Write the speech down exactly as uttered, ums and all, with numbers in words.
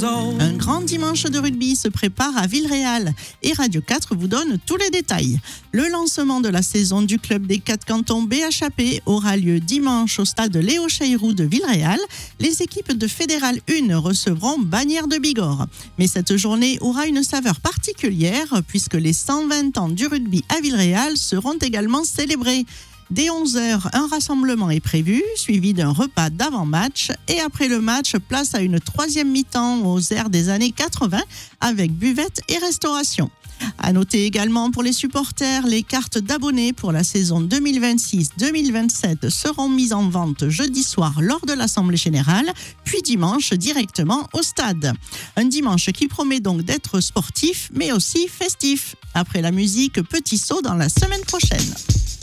years old. Un grand dimanche de rugby se prépare à Villeréal et Radio quatre vous donne tous les détails. Le lancement de la saison du club des quatre cantons B H A P aura lieu dimanche au stade Léo Chaïrou de Villeréal. Les équipes de Fédéral un recevront Bagnères de Bigorre. Mais cette journée aura une saveur particulière puisque les cent vingt ans du rugby à Villeréal seront également célébrés. Dès onze heures, un rassemblement est prévu, suivi d'un repas d'avant-match. Et après le match, place à une troisième mi-temps aux airs des années quatre-vingts avec buvette et restauration. À noter également pour les supporters, les cartes d'abonnés pour la saison deux mille vingt-six deux mille vingt-sept seront mises en vente jeudi soir lors de l'Assemblée Générale, puis dimanche directement au stade. Un dimanche qui promet donc d'être sportif, mais aussi festif. Après la musique, petit saut dans la semaine prochaine.